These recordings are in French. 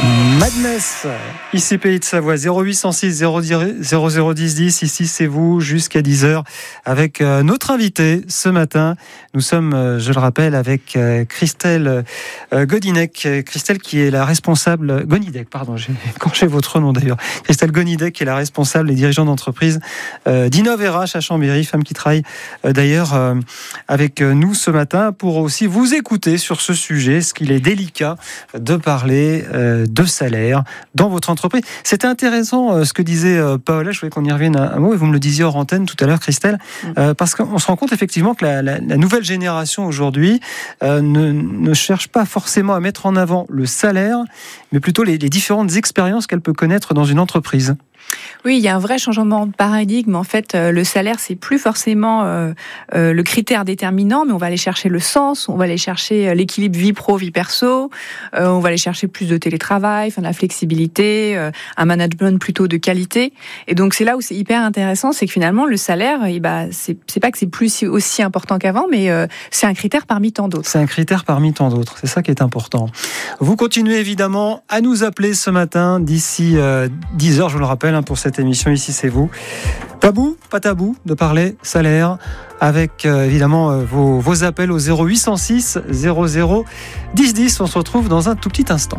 Madness, ici Pays de Savoie, 0806 0010 10, ici c'est vous, jusqu'à 10h, avec notre invité ce matin. Nous sommes, je le rappelle, avec Christelle Godinec. Christelle qui est la responsable, Gonidec, pardon, j'ai écorché votre nom d'ailleurs. Christelle Gonidec qui est la responsable et dirigeante d'entreprise d'Innov RH à Chambéry, femme qui travaille d'ailleurs avec nous ce matin pour aussi vous écouter sur ce sujet, ce qu'il est délicat de parler de salaire dans votre entreprise. C'était intéressant ce que disait Paola, je voulais qu'on y revienne un mot, et vous me le disiez hors antenne tout à l'heure, Christelle, parce qu'on se rend compte effectivement que la nouvelle génération aujourd'hui ne cherche pas forcément à mettre en avant le salaire, mais plutôt les différentes expériences qu'elle peut connaître dans une entreprise. Oui, il y a un vrai changement de paradigme. En fait, le salaire, c'est plus forcément le critère déterminant, mais on va aller chercher le sens, on va aller chercher l'équilibre vie pro, vie perso, on va aller chercher plus de télétravail, de la flexibilité, un management plutôt de qualité. Et donc, c'est là où c'est hyper intéressant, c'est que finalement, le salaire, c'est pas que c'est plus aussi important qu'avant, mais c'est un critère parmi tant d'autres. C'est un critère parmi tant d'autres, c'est ça qui est important. Vous continuez évidemment à nous appeler ce matin, d'ici 10h, je vous le rappelle, pour cette émission, ici c'est vous. Tabou, pas tabou de parler salaire avec évidemment vos appels au 0806 00 10 10. On se retrouve dans un tout petit instant.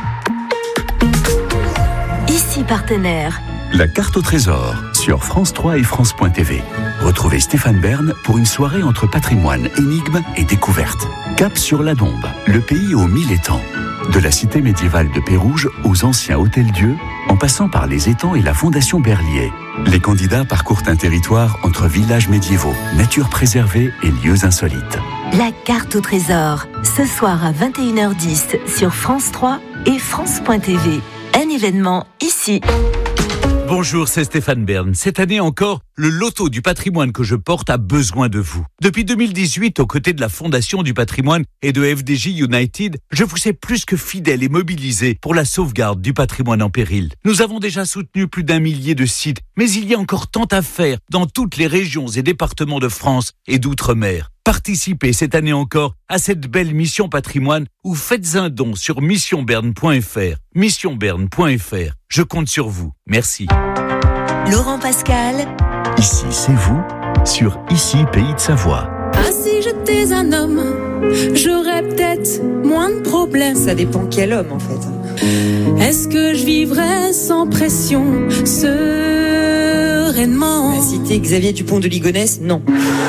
Ici partenaire. La carte au trésor sur France 3 et France.tv. Retrouvez Stéphane Bern pour une soirée entre patrimoine, énigmes et découvertes. Cap sur la Dombe, le pays aux 1000 étangs. De la cité médiévale de Pérouge aux anciens hôtels-dieux, en passant par les étangs et la fondation Berlier. Les candidats parcourent un territoire entre villages médiévaux, nature préservée et lieux insolites. La carte au trésor, ce soir à 21h10 sur France 3 et France.tv. Un événement ici. Bonjour, c'est Stéphane Bern. Cette année encore, le loto du patrimoine que je porte a besoin de vous. Depuis 2018, aux côtés de la Fondation du patrimoine et de FDJ United, je vous sais plus que fidèle et mobilisé pour la sauvegarde du patrimoine en péril. Nous avons déjà soutenu plus d'1 millier de sites, mais il y a encore tant à faire dans toutes les régions et départements de France et d'outre-mer. Participez cette année encore à cette belle mission patrimoine ou faites un don sur missionberne.fr. Missionberne.fr. Je compte sur vous. Merci. Laurent Pascal. Ici c'est vous sur Ici Pays de Savoie. Ah, si j'étais un homme, j'aurais peut-être moins de problèmes. Ça dépend quel homme en fait. Est-ce que je vivrais sans pression, sereinement? Si t'es Xavier Dupont de Ligonnès, non.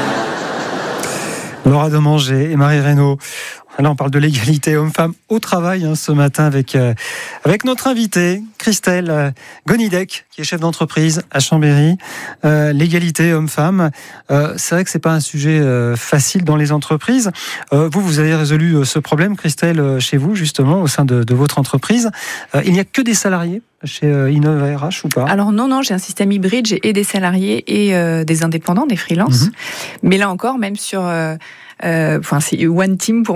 Laura Demanger et Marie Reynaud. Là, on parle de l'égalité homme-femme au travail ce matin avec notre invitée, Christelle Gonidec, qui est chef d'entreprise à Chambéry. L'égalité homme-femme, c'est vrai que c'est pas un sujet facile dans les entreprises. Vous avez résolu ce problème, Christelle, chez vous, justement, au sein de votre entreprise. Il n'y a que des salariés chez Innov RH ou pas? Alors non, j'ai un système hybride, j'ai et des salariés et des indépendants, des freelances. Mais là encore, même sur... c'est one team pour